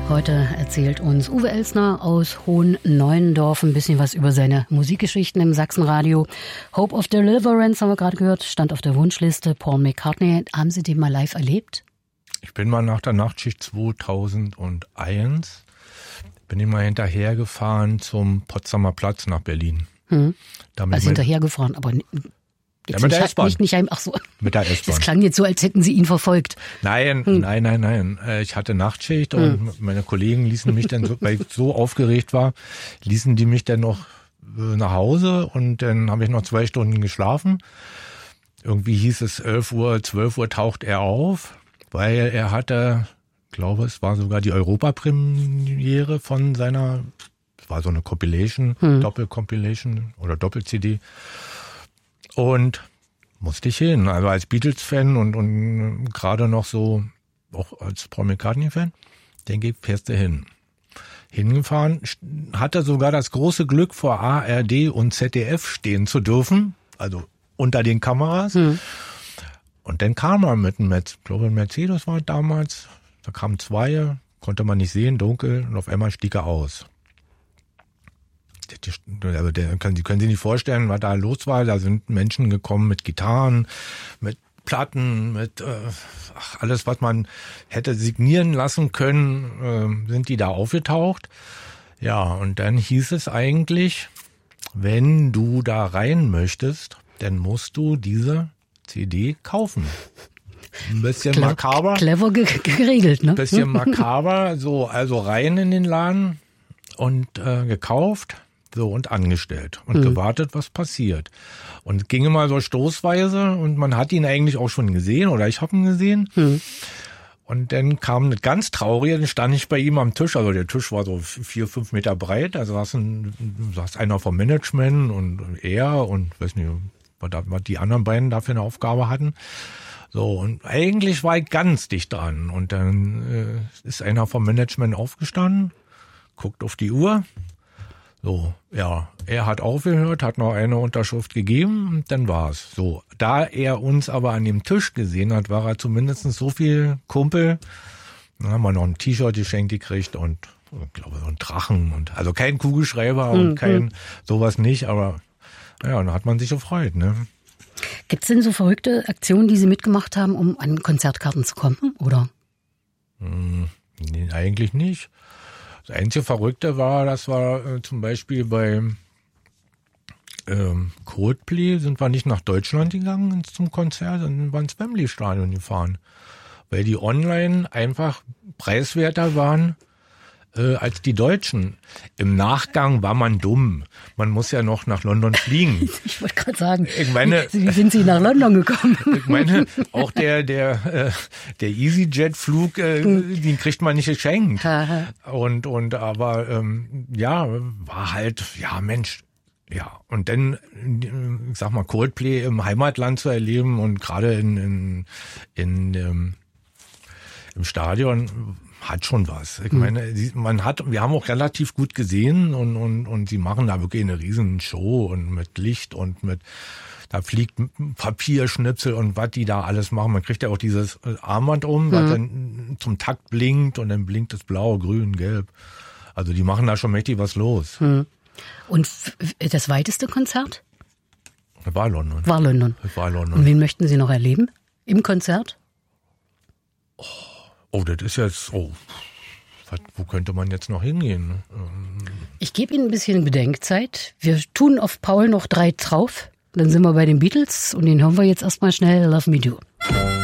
Heute erzählt uns Uwe Elsner aus Hohen-Neuendorf ein bisschen was über seine Musikgeschichten im Sachsenradio. Hope of Deliverance haben wir gerade gehört, stand auf der Wunschliste. Paul McCartney, haben Sie den mal live erlebt? Ich bin mal nach der Nachtschicht 2001, bin ich mal hinterhergefahren zum Potsdamer Platz nach Berlin. Also hinterhergefahren, aber jetzt ja, mit der S-Bahn. Nicht ach so. Mit der S-Bahn. Das klang jetzt so, als hätten Sie ihn verfolgt. Nein. Ich hatte Nachtschicht und meine Kollegen ließen mich dann, weil ich so aufgeregt war, ließen die mich dann noch nach Hause und dann habe ich noch 2 Stunden geschlafen. Irgendwie hieß es 11 Uhr, 12 Uhr taucht er auf, weil er hatte, ich glaube, es war sogar die Europapremiere von seiner, es war so eine Compilation, Doppel-Compilation oder Doppel-CD. Und musste ich hin, also als Beatles-Fan und gerade noch so, auch als Paul McCartney-Fan, denke ich, fährst du hin. Hingefahren, hatte sogar das große Glück, vor ARD und ZDF stehen zu dürfen, also unter den Kameras. Und dann kam er mit einem, ich glaube, ein Mercedes war damals, da kamen 2, konnte man nicht sehen, dunkel, und auf einmal stieg er aus. Also Sie können sich nicht vorstellen, was da los war. Da sind Menschen gekommen mit Gitarren, mit Platten, mit alles, was man hätte signieren lassen können, sind die da aufgetaucht. Ja, und dann hieß es eigentlich, wenn du da rein möchtest, dann musst du diese CD kaufen. Ein bisschen makaber. Clever geregelt, ne? Ein bisschen makaber, so, also rein in den Laden und gekauft. So, und angestellt und gewartet, was passiert. Und es ging immer so stoßweise und man hat ihn eigentlich auch schon gesehen oder ich habe ihn gesehen. Und dann kam eine ganz traurige, dann stand ich bei ihm am Tisch, also der Tisch war so 4-5 Meter breit, also saß einer vom Management und er und weiß nicht, was die anderen beiden dafür eine Aufgabe hatten. So, und eigentlich war ich ganz dicht dran. Und dann ist einer vom Management aufgestanden, guckt auf die Uhr. So, ja, er hat aufgehört, hat noch eine Unterschrift gegeben und dann war's. So, da er uns aber an dem Tisch gesehen hat, war er zumindest so viel Kumpel. Dann haben wir noch ein T-Shirt geschenkt gekriegt und ich glaube so ein Drachen und also kein Kugelschreiber und kein sowas nicht, aber ja, dann hat man sich gefreut, ne? Gibt's denn so verrückte Aktionen, die Sie mitgemacht haben, um an Konzertkarten zu kommen, oder? Nee, eigentlich nicht. Das einzige Verrückte war, das war zum Beispiel bei Coldplay sind wir nicht nach Deutschland gegangen zum Konzert, sondern waren ins Wembley-Stadion gefahren. Weil die online einfach preiswerter waren als die Deutschen. Im Nachgang war man dumm. Man muss ja noch nach London fliegen. Ich wollte gerade sagen, ich meine, wie sind Sie nach London gekommen? Ich meine, auch der EasyJet-Flug, den kriegt man nicht geschenkt. Und aber ja, war halt, ja Mensch, ja. Und dann, ich sag mal, Coldplay im Heimatland zu erleben und gerade im Stadion hat schon was. Ich meine, wir haben auch relativ gut gesehen und sie machen da wirklich eine riesen Show und mit Licht und da fliegt Papierschnipsel und was die da alles machen. Man kriegt ja auch dieses Armband was dann zum Takt blinkt und dann blinkt es blau, grün, gelb. Also die machen da schon mächtig was los. Und das weiteste Konzert? War London. War London. Und wen möchten Sie noch erleben im Konzert? Oh, das ist jetzt, wo könnte man jetzt noch hingehen? Ich gebe Ihnen ein bisschen Bedenkzeit. Wir tun auf Paul noch 3 drauf. Dann sind wir bei den Beatles und den hören wir jetzt erstmal schnell Love Me Do.